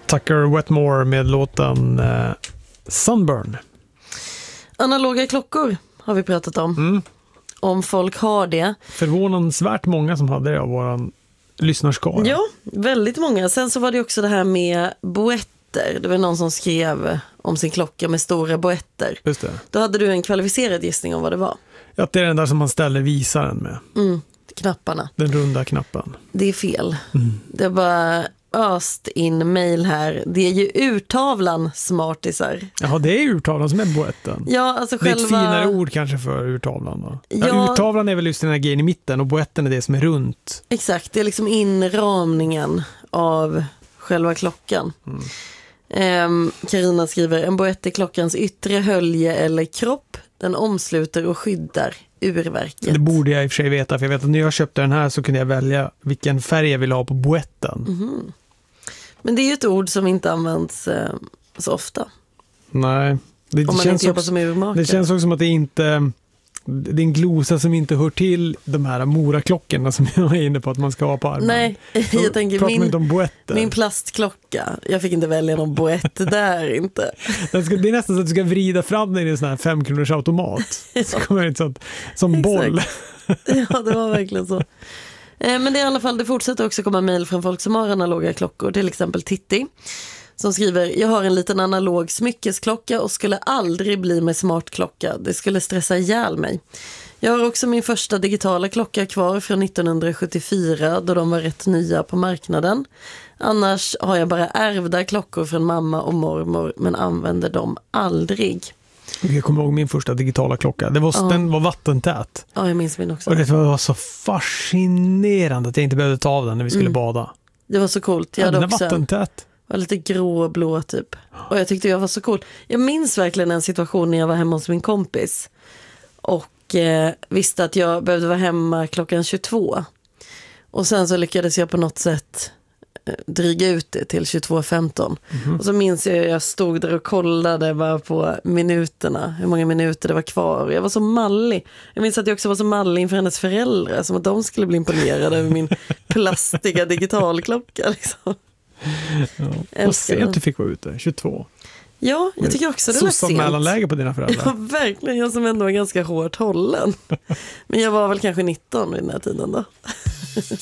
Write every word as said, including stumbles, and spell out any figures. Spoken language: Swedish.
Tucker Wetmore med låten uh, Sunburn. Analoga klockor har vi pratat om. Mm. Om folk har det. Förvånansvärt många som hade det av våran lyssnarskara. Ja, väldigt många. Sen så var det också det här med boetter. Det var någon som skrev om sin klocka med stora boetter. Just det. Då hade du en kvalificerad gissning om vad det var. Ja, det är den där som man ställer visaren med. Mm, knapparna. Den runda knappen. Det är fel. Mm. Det var öst in mail här. Det är ju urtavlan smartisar. Jaha, det är urtavlan som är boetten. Ja, alltså det är själva... ett finare ord kanske för urtavlan då. Ja, Ja, urtavlan är väl just den här grejen i mitten och boetten är det som är runt. exakt, det är liksom inramningen av själva klockan. Mm. Ehm, Carina skriver, en boett är klockans yttre hölje eller kropp. Den omsluter och skyddar urverket. Det borde jag i och för sig veta, för jag vet att när jag köpte den här så kunde jag välja vilken färg jag ville ha på boetten. Mm. Men det är ju ett ord som inte används eh, så ofta. Nej. Det, Om man känns inte jobbar också, som urmakare. det känns också som att det inte... Det är en glosa som inte hör till de här moraklockorna som jag är inne på att man ska ha på armen. Nej, så jag tänker pratar man min, inte om boetter. min plastklocka. Jag fick inte välja någon boett där inte. Den ska, det är nästan så att du ska vrida fram den i en sån här femkronors automat. Så kommer det inte sånt, som boll. Ja, det var verkligen så. Eh, men det är i alla fall, det fortsätter också komma mejl från folk som har analoga klockor. Till exempel Titti som skriver, jag har en liten analog smyckesklocka och skulle aldrig bli med smartklocka. Det skulle stressa ihjäl mig. Jag har också min första digitala klocka kvar från nittonhundrasjuttiofyra då de var rätt nya på marknaden. Annars har jag bara ärvda klockor från mamma och mormor men använder dem aldrig. Jag kommer ihåg min första digitala klocka. Det var, Ja. Den var vattentät. Ja, jag minns min också. Och det var så fascinerande att jag inte behövde ta av den när vi skulle Mm. bada. Det var så coolt. Jag Ja, hade den är också vattentät. var lite grå och blå typ. Och jag tyckte jag var så cool. Jag minns verkligen en situation när jag var hemma hos min kompis. Och eh, visste att jag behövde vara hemma klockan tjugotvå. Och sen så lyckades jag på något sätt eh, dryga ut det till tjugotvå femton. Mm-hmm. Och så minns jag att jag stod där och kollade bara på minuterna. Hur många minuter det var kvar. Jag var så mallig. Jag minns att jag också var så mallig inför hennes föräldrar. Som att de skulle bli imponerade över min plastiga digitalklocka liksom. Ja. Och sent du fick vara ute, tjugotvå. Ja, jag tycker också det var så sent. mellanläge på dina föräldrar. Ja, verkligen. Jag som ändå är ganska hårt hållen. Men jag var väl kanske nitton vid den här tiden då.